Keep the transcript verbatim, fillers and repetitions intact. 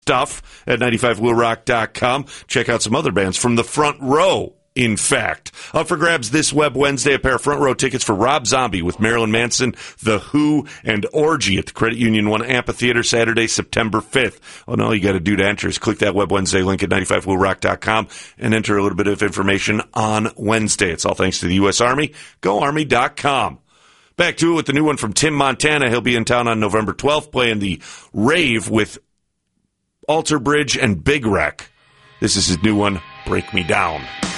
stuff at ninety-five will rock dot com. Check out some other bands from the front row. In fact, up for grabs this Web Wednesday, a pair of front row tickets for Rob Zombie with Marilyn Manson, The Who, and Orgy at the Credit Union One Amphitheater Saturday, September fifth. Oh, and all you got to do to enter is click that Web Wednesday link at ninety-five will rock dot com and enter a little bit of information on Wednesday. It's all thanks to the U S Army. go army dot com. Back to it with the new one from Tim Montana. He'll be in town on November twelfth playing the Rave with Alter Bridge and Big Wreck. This is his new one, Break Me Down.